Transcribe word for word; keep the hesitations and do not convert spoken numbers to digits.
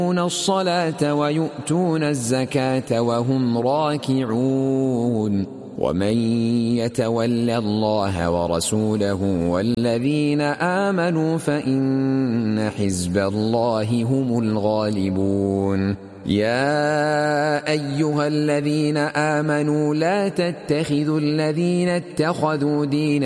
الصلاة ويؤتون الزكاة وهم راكعون ومن يتول الله ورسوله والذين آمنوا فإن حزب الله هم الغالبون. يا أيها الذين آمنوا لا تتخذوا الذين اتخذوا دينكم